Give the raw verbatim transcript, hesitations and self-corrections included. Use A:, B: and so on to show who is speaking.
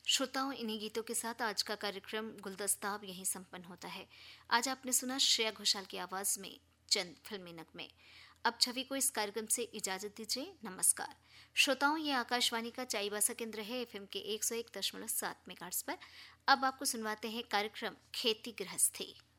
A: श्रोताओं, इन्हीं गीतों के साथ आज का कार्यक्रम गुलदस्ता अब यहीं संपन्न होता है। आज आपने सुना श्रेया घोषाल की आवाज में चंद फिल्मी नगमे। अब छवि को इस कार्यक्रम से इजाजत दीजिए। नमस्कार श्रोताओं, ये आकाशवाणी का चाईबासा केंद्र है एफएम के एक सौ एक दशमलव सात मेगाहर्ट्ज पर। अब आपको सुनवाते हैं कार्यक्रम खेती गृहस्थी।